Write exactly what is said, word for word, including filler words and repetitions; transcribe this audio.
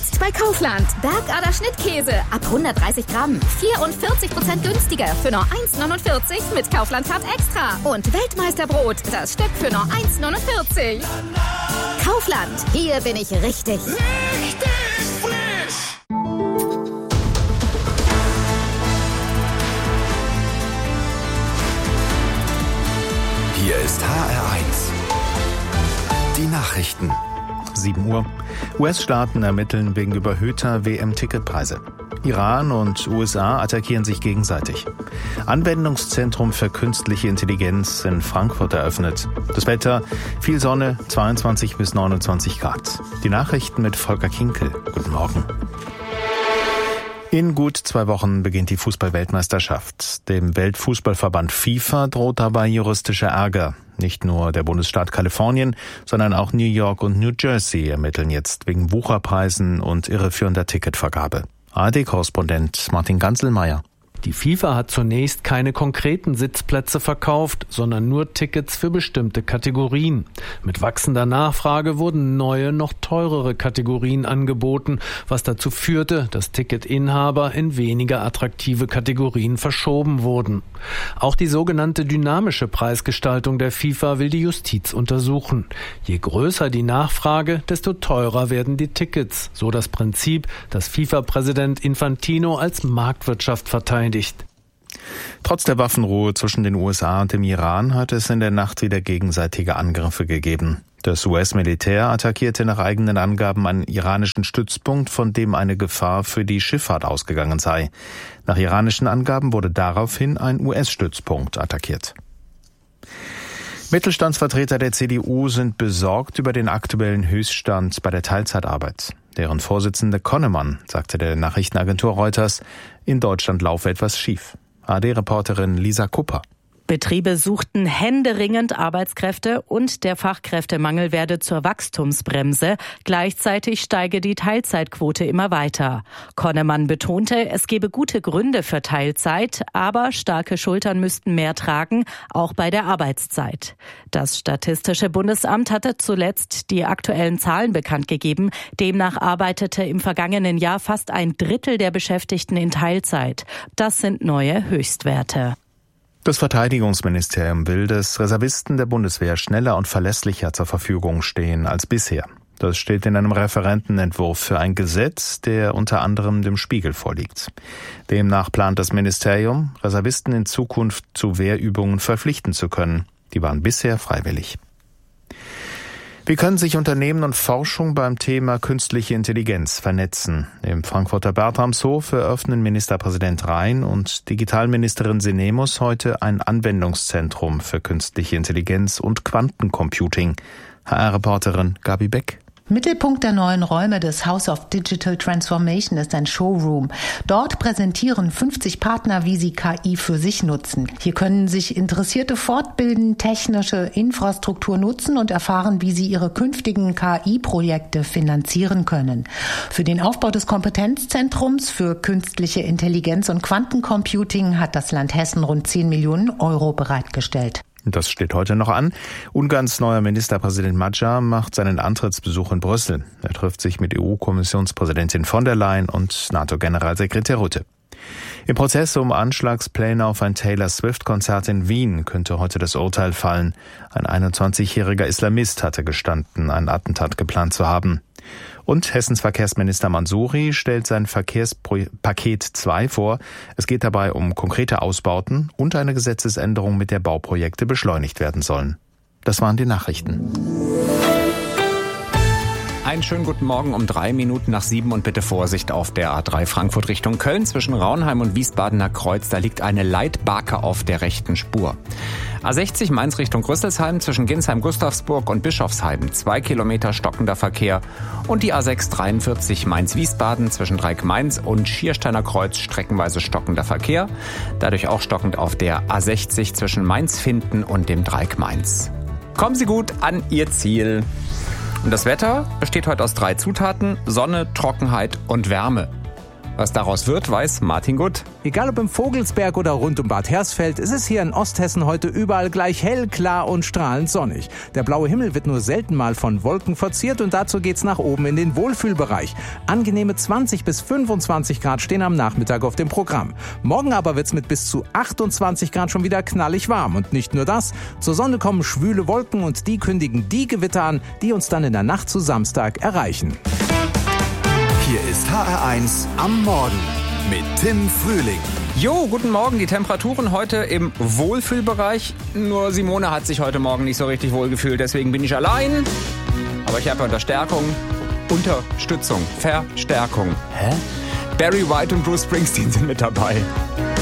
Jetzt bei Kaufland. Bergader Schnittkäse ab hundertdreißig Gramm. vierundvierzig Prozent günstiger für nur eins neunundvierzig mit Kaufland Card Extra. Und Weltmeisterbrot, das Stück für nur eins neunundvierzig. Kaufland, hier bin ich richtig. Richtig frisch! Hier ist H R eins. Die Nachrichten. sieben Uhr. U S-Staaten ermitteln wegen überhöhter W M-Ticketpreise. Iran und U S A attackieren sich gegenseitig. Anwendungszentrum für künstliche Intelligenz in Frankfurt eröffnet. Das Wetter, viel Sonne, zweiundzwanzig bis neunundzwanzig Grad. Die Nachrichten mit Volker Kinkel. Guten Morgen. In gut zwei Wochen beginnt die Fußball-Weltmeisterschaft. Dem Weltfußballverband FIFA droht dabei juristischer Ärger. Nicht nur der Bundesstaat Kalifornien, sondern auch New York und New Jersey ermitteln jetzt wegen Wucherpreisen und irreführender Ticketvergabe. A R D-Korrespondent Martin Ganselmeier. Die FIFA hat zunächst keine konkreten Sitzplätze verkauft, sondern nur Tickets für bestimmte Kategorien. Mit wachsender Nachfrage wurden neue, noch teurere Kategorien angeboten, was dazu führte, dass Ticketinhaber in weniger attraktive Kategorien verschoben wurden. Auch die sogenannte dynamische Preisgestaltung der FIFA will die Justiz untersuchen. Je größer die Nachfrage, desto teurer werden die Tickets, so das Prinzip, das FIFA-Präsident Infantino als Marktwirtschaft verteidigt. Trotz der Waffenruhe zwischen den U S A und dem Iran hat es in der Nacht wieder gegenseitige Angriffe gegeben. Das U S-Militär attackierte nach eigenen Angaben einen iranischen Stützpunkt, von dem eine Gefahr für die Schifffahrt ausgegangen sei. Nach iranischen Angaben wurde daraufhin ein U S-Stützpunkt attackiert. Mittelstandsvertreter der C D U sind besorgt über den aktuellen Höchststand bei der Teilzeitarbeit. Deren Vorsitzende Konnemann sagte der Nachrichtenagentur Reuters, in Deutschland laufe etwas schief. A R D-Reporterin Lisa Kupper. Betriebe suchten händeringend Arbeitskräfte und der Fachkräftemangel werde zur Wachstumsbremse. Gleichzeitig steige die Teilzeitquote immer weiter. Konnemann betonte, es gebe gute Gründe für Teilzeit, aber starke Schultern müssten mehr tragen, auch bei der Arbeitszeit. Das Statistische Bundesamt hatte zuletzt die aktuellen Zahlen bekannt gegeben. Demnach arbeitete im vergangenen Jahr fast ein Drittel der Beschäftigten in Teilzeit. Das sind neue Höchstwerte. Das Verteidigungsministerium will, dass Reservisten der Bundeswehr schneller und verlässlicher zur Verfügung stehen als bisher. Das steht in einem Referentenentwurf für ein Gesetz, der unter anderem dem Spiegel vorliegt. Demnach plant das Ministerium, Reservisten in Zukunft zu Wehrübungen verpflichten zu können. Die waren bisher freiwillig. Wie können sich Unternehmen und Forschung beim Thema künstliche Intelligenz vernetzen? Im Frankfurter Bertramshof eröffnen Ministerpräsident Rhein und Digitalministerin Sinemus heute ein Anwendungszentrum für künstliche Intelligenz und Quantencomputing. H R-Reporterin Gabi Beck. Mittelpunkt der neuen Räume des House of Digital Transformation ist ein Showroom. Dort präsentieren fünfzig Partner, wie sie K I für sich nutzen. Hier können sich Interessierte fortbilden, technische Infrastruktur nutzen und erfahren, wie sie ihre künftigen K I-Projekte finanzieren können. Für den Aufbau des Kompetenzzentrums für künstliche Intelligenz und Quantencomputing hat das Land Hessen rund zehn Millionen Euro bereitgestellt. Das steht heute noch an. Ungarns neuer Ministerpräsident Magyar macht seinen Antrittsbesuch in Brüssel. Er trifft sich mit E U-Kommissionspräsidentin von der Leyen und NATO-Generalsekretär Rutte. Im Prozess um Anschlagspläne auf ein Taylor Swift-Konzert in Wien könnte heute das Urteil fallen. Ein einundzwanzigjähriger Islamist hatte gestanden, ein Attentat geplant zu haben. Und Hessens Verkehrsminister Mansouri stellt sein Verkehrspaket zwei vor. Es geht dabei um konkrete Ausbauten und eine Gesetzesänderung, mit der Bauprojekte beschleunigt werden sollen. Das waren die Nachrichten. Einen schönen guten Morgen um drei Minuten nach sieben und bitte Vorsicht auf der A drei Frankfurt Richtung Köln zwischen Raunheim und Wiesbadener Kreuz. Da liegt eine Leitbarke auf der rechten Spur. A sechzig Mainz Richtung Rüsselsheim zwischen Ginsheim, Gustavsburg und Bischofsheim. Zwei Kilometer stockender Verkehr. Und die A sechs dreiundvierzig Mainz-Wiesbaden zwischen Dreieck-Mainz und Schiersteiner Kreuz streckenweise stockender Verkehr. Dadurch auch stockend auf der A sechzig zwischen Mainz-Finden und dem Dreieck-Mainz. Kommen Sie gut an Ihr Ziel. Und das Wetter besteht heute aus drei Zutaten: Sonne, Trockenheit und Wärme. Was daraus wird, weiß Martin Gutt. Egal ob im Vogelsberg oder rund um Bad Hersfeld, es ist hier in Osthessen heute überall gleich hell, klar und strahlend sonnig. Der blaue Himmel wird nur selten mal von Wolken verziert und dazu geht's nach oben in den Wohlfühlbereich. Angenehme zwanzig bis fünfundzwanzig Grad stehen am Nachmittag auf dem Programm. Morgen aber wird's mit bis zu achtundzwanzig Grad schon wieder knallig warm. Und nicht nur das, zur Sonne kommen schwüle Wolken und die kündigen die Gewitter an, die uns dann in der Nacht zu Samstag erreichen. Hier ist H R eins am Morgen mit Tim Frühling. Jo, guten Morgen. Die Temperaturen heute im Wohlfühlbereich. Nur Simone hat sich heute Morgen nicht so richtig wohl gefühlt, deswegen bin ich allein. Aber ich habe Unterstärkung, Unterstützung, Verstärkung. Hä? Barry White und Bruce Springsteen sind mit dabei.